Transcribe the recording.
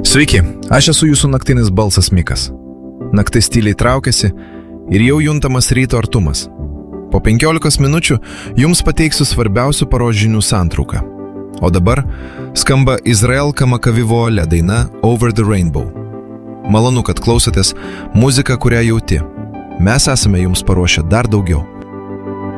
Sveiki, aš esu jūsų naktinis balsas Mikas. Naktis tyliai traukiasi ir jau juntamas ryto artumas. Po 15 minučių jums pateiksiu svarbiausių paros žinių santrauką. O dabar skamba Izrael Kamakavivoale daina Over the Rainbow. Malonu, kad klausotės muziką, kurią jauti. Mes esame jums paruošę dar daugiau.